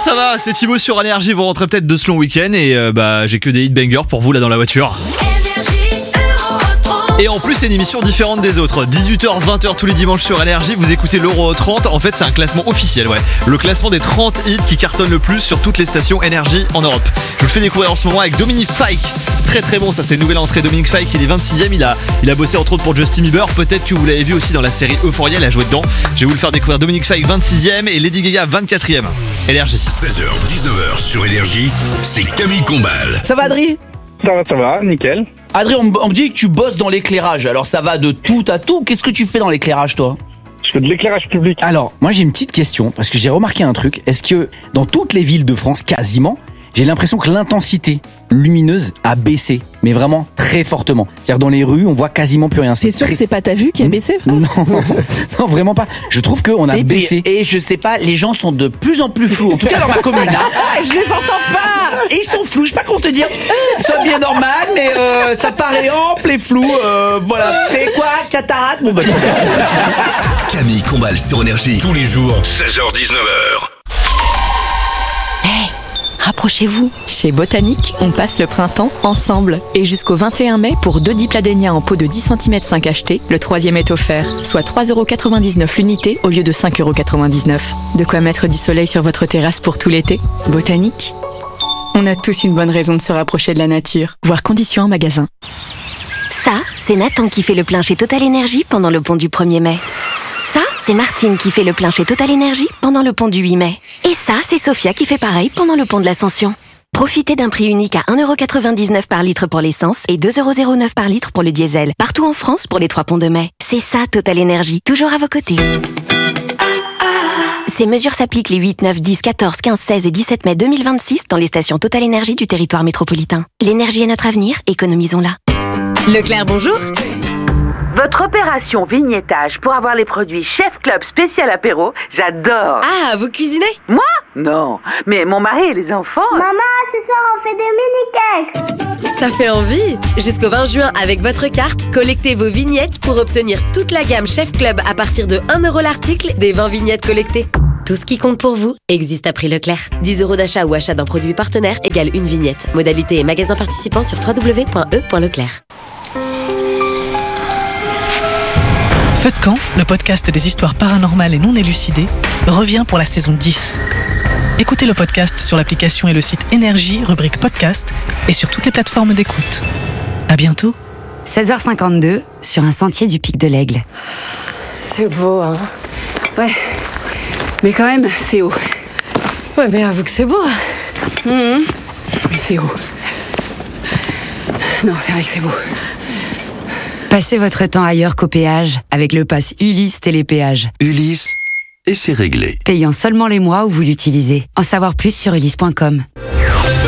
ça va, c'est Thibaut sur Énergie, vous rentrez peut-être de ce long week-end et j'ai que des hit bangers pour vous là dans la voiture. Et en plus c'est une émission différente des autres, 18h, 20h tous les dimanches sur Énergie, vous écoutez l'Euro 30, en fait c'est un classement officiel, le classement des 30 hits qui cartonnent le plus sur toutes les stations Énergie en Europe. Je vous le fais découvrir en ce moment avec Dominique Fike, très bon, ça c'est une nouvelle entrée. Dominique Fike, il est 26ème, il a bossé entre autres pour Justin Bieber, peut-être que vous l'avez vu aussi dans la série Euphoria, il a joué dedans. Je vais vous le faire découvrir, Dominique Fike 26ème et Lady Gaga 24ème. Énergie. 16h, 19h sur Énergie, c'est Camille Combal. Ça va Adri ? Ça va, nickel. Adri, on me dit que tu bosses dans l'éclairage, alors ça va de tout à tout. Qu'est-ce que tu fais dans l'éclairage toi ? Je fais de l'éclairage public. Alors, moi j'ai une petite question, parce que j'ai remarqué un truc. Est-ce que dans toutes les villes de France, quasiment, j'ai l'impression que l'intensité lumineuse a baissé, mais vraiment très fortement. C'est-à-dire dans les rues, on voit quasiment plus rien. C'est sûr que c'est pas ta vue qui a baissé, frère ? Non, vraiment pas. Je trouve qu'on a baissé. Et je sais pas, les gens sont de plus en plus flous. En tout cas dans ma commune. Je les entends pas. Et ils sont flous. Je sais pas comment te dire. C'est bien normal, mais ça paraît ample et flou. Voilà. C'est quoi, cataracte ? Bon, Camille Combal sur Énergie, tous les jours, 16h-19h. Rapprochez-vous. Chez Botanique, on passe le printemps ensemble. Et jusqu'au 21 mai, pour 2 dipladénias en pot de 10 cm 5 achetés, le 3e est offert. Soit 3,99€ l'unité au lieu de 5,99€. De quoi mettre du soleil sur votre terrasse pour tout l'été. Botanique. On a tous une bonne raison de se rapprocher de la nature. Voir conditions en magasin. Ça, c'est Nathan qui fait le plein chez Total Énergie pendant le pont du 1er mai. Ça, c'est Martine qui fait le plein chez Total Énergie pendant le pont du 8 mai. Et ça, c'est Sophia qui fait pareil pendant le pont de l'Ascension. Profitez d'un prix unique à 1,99€ par litre pour l'essence et 2,09€ par litre pour le diesel. Partout en France pour les 3 ponts de mai. C'est ça, Total Énergie. Toujours à vos côtés. Ces mesures s'appliquent les 8, 9, 10, 14, 15, 16 et 17 mai 2026 dans les stations Total Énergie du territoire métropolitain. L'énergie est notre avenir, économisons-la. Leclerc, bonjour. Votre opération vignettage pour avoir les produits Chef Club spécial apéro, j'adore. Ah, vous cuisinez ? Moi ? Non, mais mon mari et les enfants... Maman, ce soir on fait des mini-cakes. Ça fait envie. Jusqu'au 20 juin, avec votre carte, collectez vos vignettes pour obtenir toute la gamme Chef Club à partir de 1€ l'article des 20 vignettes collectées. Tout ce qui compte pour vous existe à prix Leclerc. 10€ d'achat ou achat d'un produit partenaire égale une vignette. Modalité et magasin participant sur www.e.leclerc. Feu de camp, le podcast des histoires paranormales et non élucidées, revient pour la saison 10. Écoutez le podcast sur l'application et le site Énergie, rubrique podcast, et sur toutes les plateformes d'écoute. À bientôt. 16h52, sur un sentier du Pic de l'Aigle. C'est beau, hein. Ouais. Mais quand même, c'est haut. Ouais, mais avoue que c'est beau. Mais c'est haut. Non, c'est vrai que c'est beau. Passez votre temps ailleurs qu'au péage avec le pass Ulysse Télépéage. Ulysse, et c'est réglé. Payant seulement les mois où vous l'utilisez. En savoir plus sur ulysse.com.